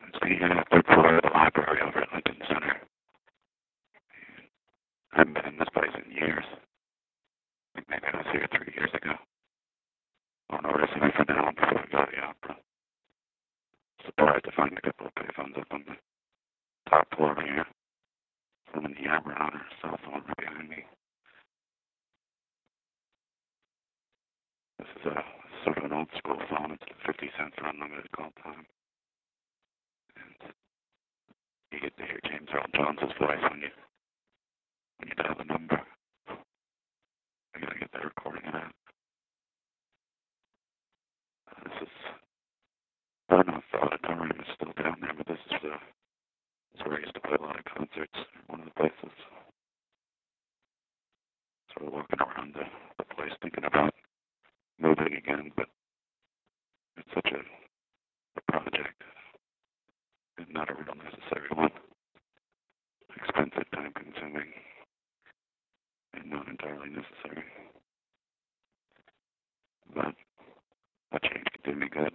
Staying in the third floor of the library over at Lincoln Center. I haven't been in this place in years. I think maybe I was here 3 years ago. Or no, recently for now before I got to the opera. Surprised to find a couple of payphones up on the top floor here. Some in the Aberon or cell phone right behind me. This is a sort of an old school phone. It's a 50-cent for unlimited call time. And you get to hear James Earl Jones' voice when you dial the number. I gotta get that recording of that. This is, I don't know if the auditorium is still down there, but this is where I used to play a lot of concerts. One of the places. Sort of walking around the place thinking about moving again, but it's such a project and not a real necessary one. Expensive, time consuming, and not entirely necessary. But a change could do me good.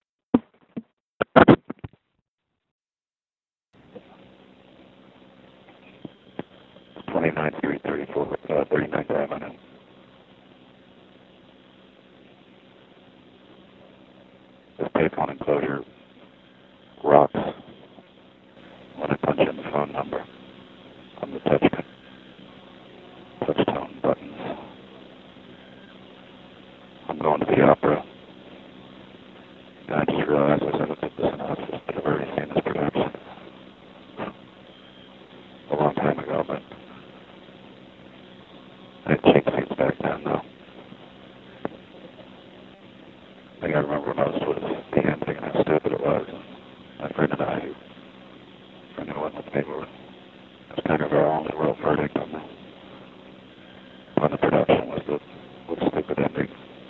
Street, 39th Avenue. This payphone enclosure rocks when I punch in the phone number on the touch tone buttons. I'm going to the opera, and I just realized I haven't put this synopsis, but I've already seen this production a long time ago, but I had cheap seats back then, though. I think I remember most was the ending and how stupid it was. My friend and I, friend who went with me, it was kind of our only real verdict on the production was the stupid ending.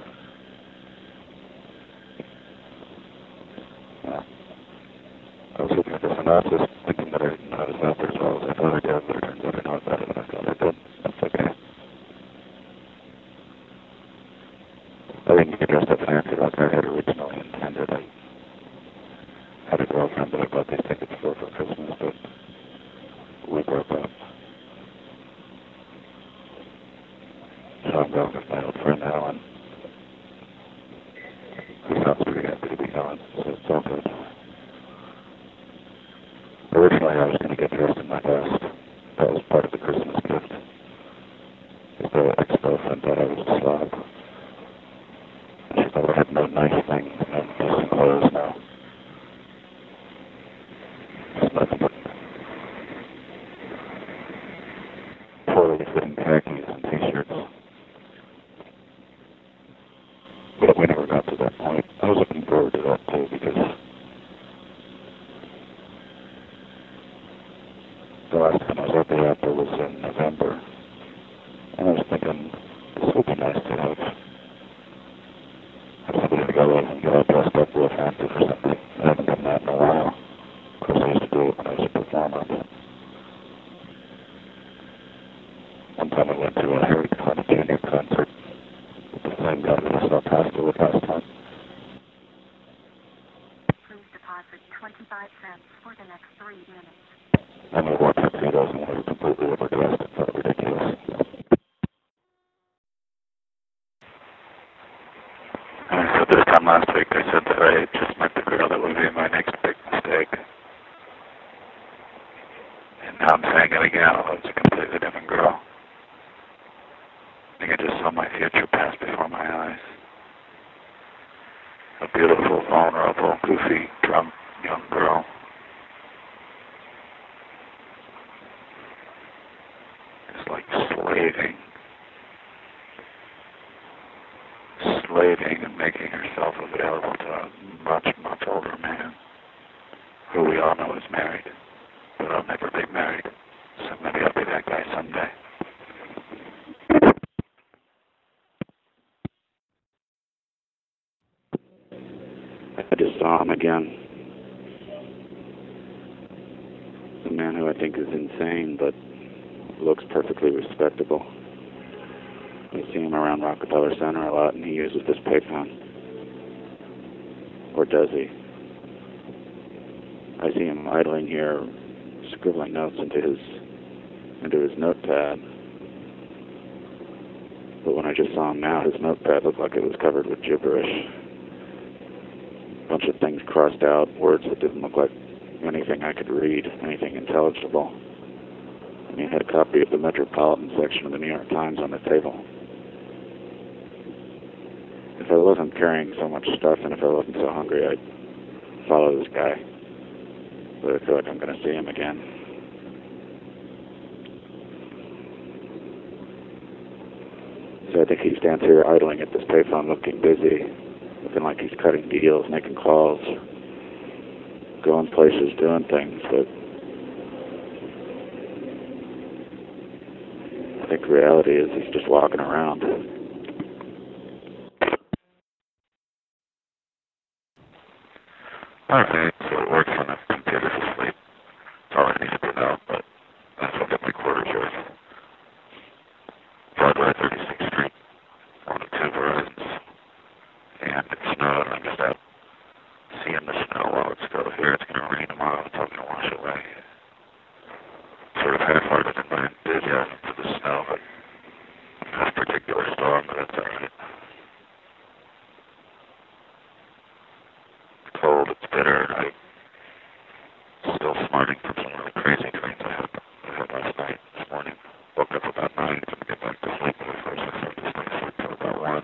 Yeah. I was looking at the synopsis, thinking that I didn't know it was out there as well as I thought I did, but it turns out I know it better than I thought I did. That's okay. I didn't get dressed up fancy like I had originally intended. I had a girlfriend that I bought these tickets for Christmas, but we broke up. So I'm going with my old friend Alan, who sounds pretty happy to be gone, so it's all good. Originally I was going to get dressed in my vest. That was part of the Christmas gift. If the ex-girlfriend thought I was a slob. She thought I had no nice things, no decent clothes now. It's nothing but poorly fitting khakis and t-shirts. But we never got to that point. I was looking forward to that too, because the last time I was at the opera was in November. And I was thinking, this would be nice to have somebody to go in and get all dressed up real fancy for something. I haven't done that in a while. Of course, I used to do it when I was a performer. One time I went to a Harry Connick Jr. concert with the same guy that I saw Pastor with last time. Please deposit 25 cents for the next 3 minutes. And we wore tuxedos and we were completely overdressed. It felt ridiculous. And I said this time last week, I said that I had just met the girl that would be my next big mistake. And now I'm saying it again, although it's a completely different girl. I think I just saw my future pass before my eyes. A beautiful, vulnerable, goofy, drunk young girl. Just like slaving and making herself available to a much, much older man, who we all know is married, but I'll never be married, so maybe I'll be that guy someday. I just saw him again. A man who I think is insane, but looks perfectly respectable. I see him around Rockefeller Center a lot, and he uses this payphone. Or does he? I see him idling here, scribbling notes into his notepad. But when I just saw him now, his notepad looked like it was covered with gibberish. A bunch of things crossed out, words that didn't look like anything I could read, anything intelligible. And he had a copy of the Metropolitan section of the New York Times on the table. If I wasn't carrying so much stuff and if I wasn't so hungry, I'd follow this guy. But I feel like I'm going to see him again. So I think he stands here idling at this payphone looking busy, looking like he's cutting deals, making calls, going places, doing things, but I think the reality is he's just walking around. Okay, so it works when the computer's asleep. That's all I need to know, but that's what got my quarters yours. Broadway 36th Street, one of two Verizons. And it snowed, and I'm just out seeing the snow while it's still here. It's going to rain tomorrow, it's all going to wash away. Sort of half-hearted in my enthusiasm for the snow, but this particular storm, but that's alright. It's cold, it's bitter, and I'm still smarting from some really crazy dreams I had last night, this morning. Woke up about 9, couldn't get back to sleep, but of course I started to stay asleep till about 1.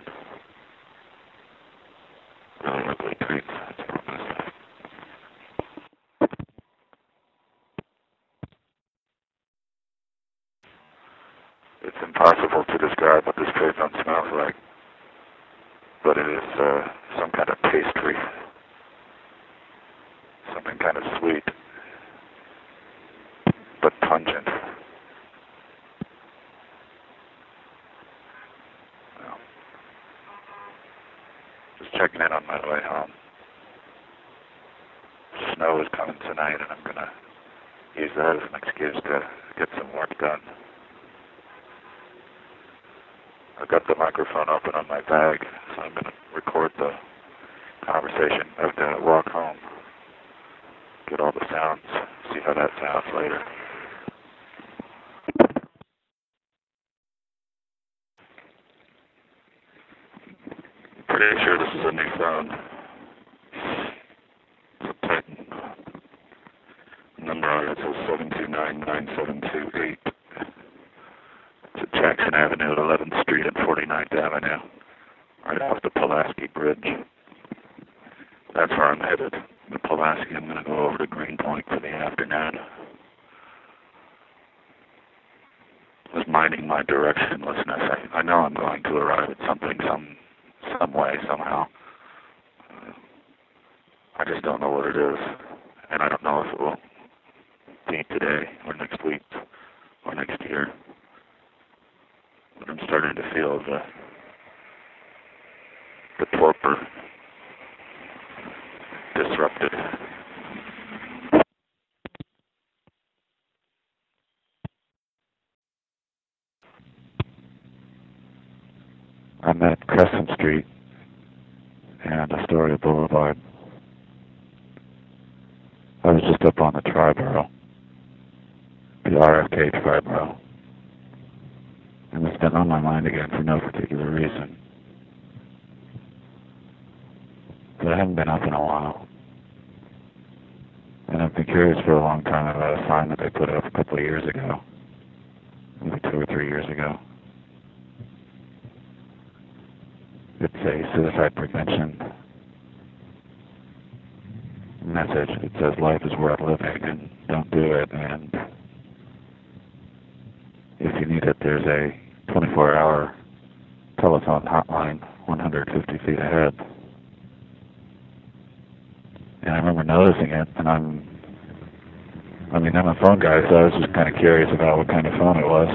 Really ugly dreams, that's what I'm going to say. It's impossible to describe what this payphone smells like, but it is some kind of pastry, something kind of sweet, but pungent. Well, just checking in on my way home. Snow is coming tonight, and I'm going to use that as an excuse to get some work done. I've got the microphone open on my bag, so I'm going to record the conversation of the walk home. Get all the sounds, see how that sounds later. Pretty sure this is a new phone. It's a Titan. Number on it says 7299728. It's at Jackson Avenue at 11th Street and 49th Avenue, right off the Pulaski Bridge. That's where I'm headed. The Pulaski, I'm going to go over to Greenpoint for the afternoon. Just minding my directionlessness. I know I'm going to arrive at something some way, somehow. I just don't know what it is. And I don't know if it will be today or next week or next year. But I'm starting to feel the torpor disrupted. I'm at Crescent Street and Astoria Boulevard. I was just up on the Triborough, the RFK Triborough, and it's been on my mind again for no particular reason. But I haven't been up in a while. And I've been curious for a long time about a sign that they put up a couple of years ago, maybe 2 or 3 years ago. It's a suicide prevention message. It says life is worth living and don't do it, and if you need it, there's a 24-hour telephone hotline 150 feet ahead. And I remember noticing it, and I'm a phone guy, so I was just kind of curious about what kind of phone it was.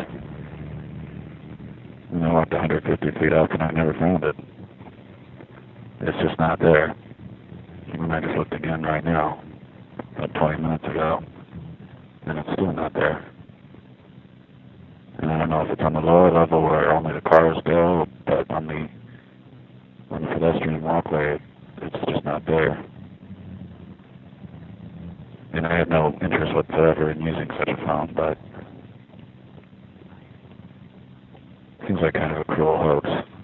And I walked 150 feet up, and I never found it. It's just not there. And I just looked again right now, about 20 minutes ago, and it's still not there. And I don't know if it's on the lower level where only the cars go, but on the pedestrian walkway, it's just not there. and I have no interest whatsoever in using such a phone, but it seems like kind of a cruel hoax.